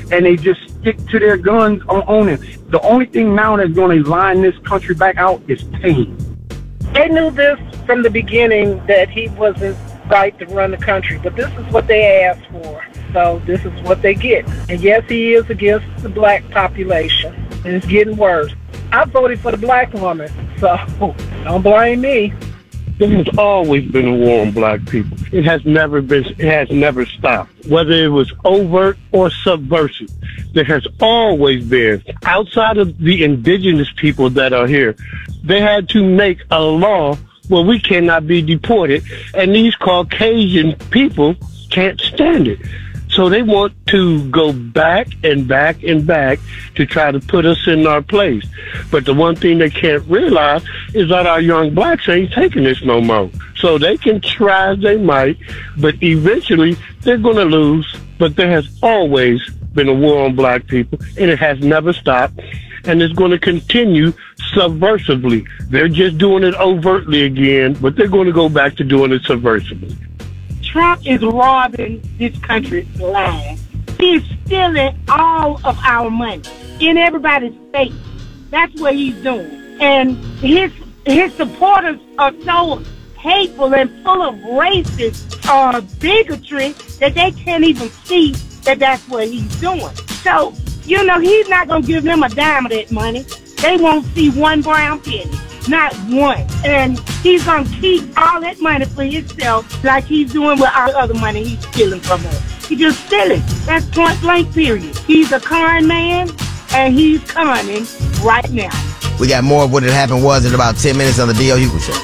and they just stick to their guns on it. The only thing now that's going to line this country back out is pain. They knew this from the beginning, that he wasn't right to run the country, but this is what they asked for, so this is what they get. And yes, he is against the black population, and it's getting worse. I voted for the black woman, so don't blame me. There has always been a war on black people. It has never stopped. Whether it was overt or subversive, there has always been. Outside of the indigenous people that are here, they had to make a law where we cannot be deported, and these Caucasian people can't stand it. So they want to go back and back and back to try to put us in our place. But the one thing they can't realize is that our young blacks ain't taking this no more. So they can try as they might, but eventually they're going to lose. But there has always been a war on black people, and it has never stopped. And it's going to continue subversively. They're just doing it overtly again, but they're going to go back to doing it subversively. Trump is robbing this country blind. He's stealing all of our money in everybody's face. That's what he's doing. And his supporters are so hateful and full of racist bigotry that they can't even see that that's what he's doing. So, you know, he's not going to give them a dime of that money. They won't see one brown penny. Not one. And he's going to keep all that money for himself like he's doing with all the other money he's stealing from us. He's just stealing. That's point blank, period. He's a con man, and he's conning right now. We got more of what had happened was in about 10 minutes on the D.L. Hughley Show.